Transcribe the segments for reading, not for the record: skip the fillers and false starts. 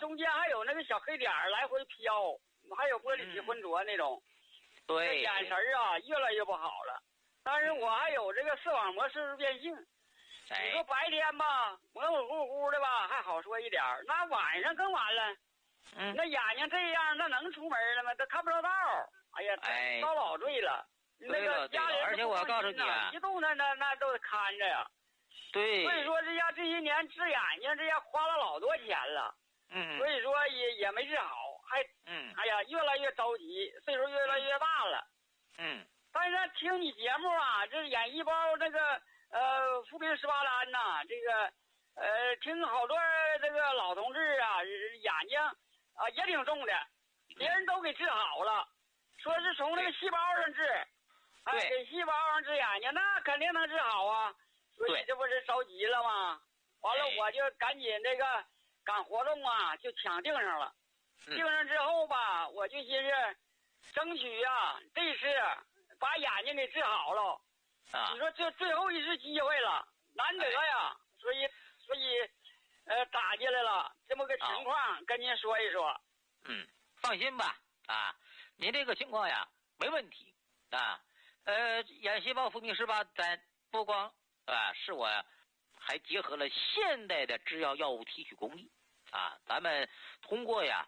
中间还有那个小黑点儿来回飘，还有玻璃体浑浊那种。 对， 眼神啊越来越不好了。但是我还有这个视网膜色素变性。你说白天吧，模模糊糊的吧，还好说一点，那晚上更完了。那眼睛这样，那能出门了吗？都看不着道。哎呀，遭老罪了。那个家里人， 而且我告诉你啊， 一动那都得看着呀。 对。 所以说这家这些年治眼睛，这家花了老多钱了。所以说也没治好，还哎呀，越来越着急，岁数越来越大了。但是听你节目啊，这眼细胞那个复明18单呐，这个听好多这个老同志啊，眼睛啊也挺重的，别人都给治好了，说是从那个细胞上治，给细胞上治眼睛，那肯定能治好啊。所以这不是着急了吗？完了我就赶紧这个赶活动啊，就抢订上了。订上之后吧，我就寻思争取啊，这次把眼睛给治好了。你说这最后一次机会了，难得呀，所以打进来了，这么个情况跟您说一说。 放心吧，您这个情况呀没问题啊。眼细胞复明18单不光是我还结合了现代的制药药物提取工艺咱们通过呀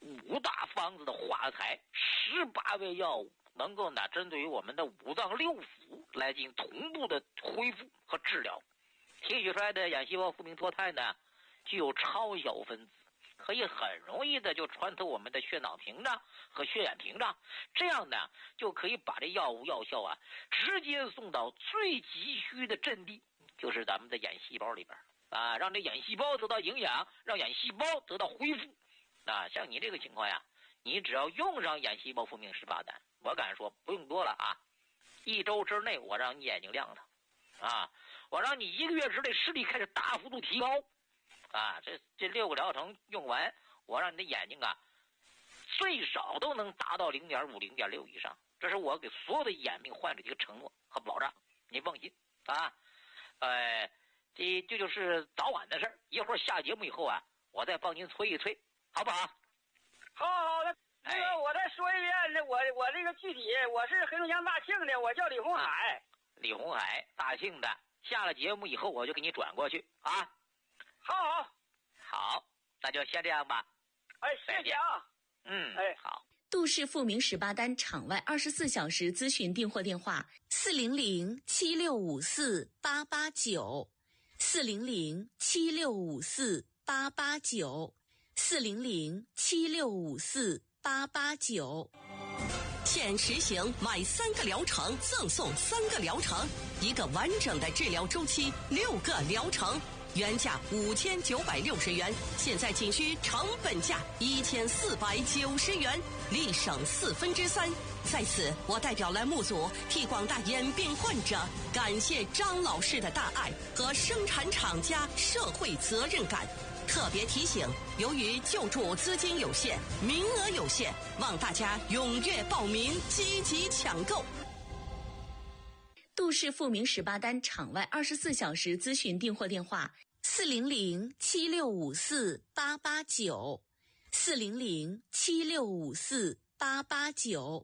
5大方子的化材18味药物，能够呢针对于我们的五脏六腑来进行同步的恢复和治疗。提取出来的眼细胞复明脱肽呢，具有超小分子，可以很容易的就穿透我们的血脑屏障和血眼屏障，这样呢就可以把这药物药效直接送到最急需的阵地，就是咱们的眼细胞里边让这眼细胞得到营养，让眼细胞得到恢复。像你这个情况呀，你只要用上眼细胞复明18单，我敢说不用多了1周之内我让你眼睛亮堂我让你1个月之内视力开始大幅度提高这6个疗程用完，我让你的眼睛最少都能达到0.5、0.6以上，这是我给所有的眼病患者的一个承诺和保障，你放心这就是早晚的事儿，一会儿下节目以后我再帮您催一催，好不好？ 好的。那个我再说一遍，我这个具体我是黑龙江大庆的，我叫李红海。 李红海，大庆的。下了节目以后我就给你转过去好，那就先这样吧。 谢谢好。 杜氏复明18单场外24小时咨询订货电话400-7654-889 400-7654-889 400-7654-889。 现实行买3个疗程赠送3个疗程，1个完整的治疗周期，6个疗程，原价5960元，现在仅需成本价1490元，立省3/4。在此，我代表栏目组替广大眼病患者感谢张老师的大爱和生产厂家社会责任感。特别提醒，由于救助资金有限，名额有限，望大家踊跃报名，积极抢购。 杜氏复明18单场外24小时咨询订货电话400-7654-889 400-7654-889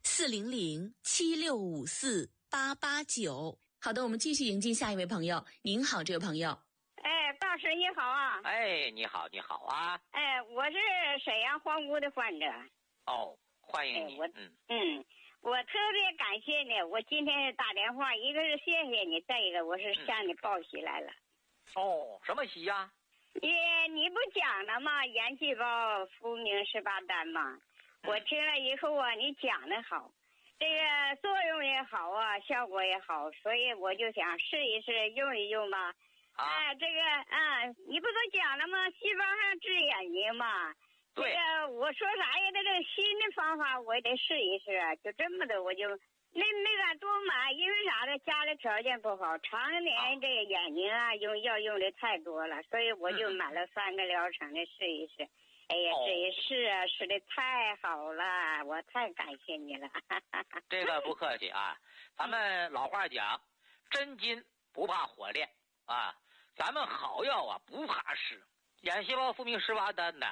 400-7654-889。好的，我们继续迎进下一位朋友。您好，这位朋友。 大师你好你好我是沈阳皇姑的患者。 欢迎你。 我特别感谢你，我今天打电话，一个是谢谢你，再一个我是向你报喜来了。 什么喜呀？ 你不讲了吗？眼细胞复明18单吗？我听了以后你讲的好，这个作用也好效果也好，所以我就想试一试用一用嘛。你不都讲了吗？细胞上治眼睛嘛。 对。 我说啥呀？这个新的方法我也得试一试就这么的，我就没敢多买，因为啥呢？家里条件不好，常年这个眼睛用的太多了，所以我就买了3个疗程的试一试。这一试试的太好了，我太感谢你了。 这个不客气咱们老话讲，真金不怕火炼咱们好药不怕试。眼细胞复明18单呢，